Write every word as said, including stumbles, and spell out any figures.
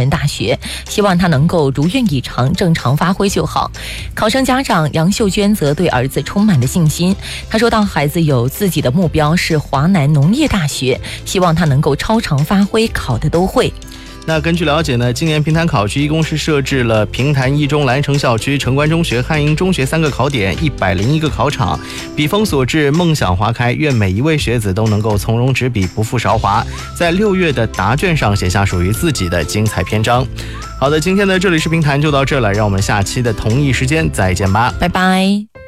门大学，希望他能够如愿以偿，正常发挥就好。考生家长杨秀娟则对儿子充满了信心，她说到孩子有自己的目标是华南农业大学，希望他能够超常发挥，考得都会。 那根据了解呢，今年平潭考区一共是设置了平潭一中、蓝城校区、城关中学、汉英中学三个考点，一百零一个考场。笔锋所至，梦想花开，愿每一位学子都能够从容执笔，不负韶华，在六月的答卷上写下属于自己的精彩篇章。好的，今天的这里是平潭就到这了，让我们下期的同一时间再见吧， 拜拜。